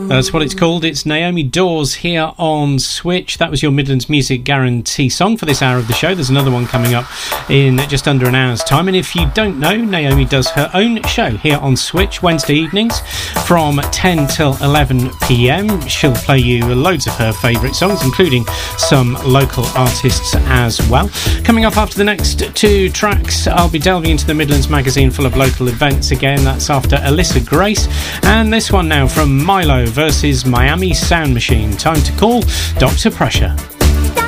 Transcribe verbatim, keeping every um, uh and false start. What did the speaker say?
That's what it's called. It's Naomi Dawes here on Switch. That was your Midlands Music Guarantee song for this hour of the show. There's another one coming up in just under an hour's time. And if you don't know, Naomi does her own show here on Switch Wednesday evenings from ten till eleven p.m. She'll play you loads of her favourite songs, including some local artists as well. Coming up after the next two tracks, I'll be delving into the Midlands magazine full of local events again. That's after Alyssa Grace. And this one now from Milo versus Miami Sound Machine. Time to call Doctor Pressure.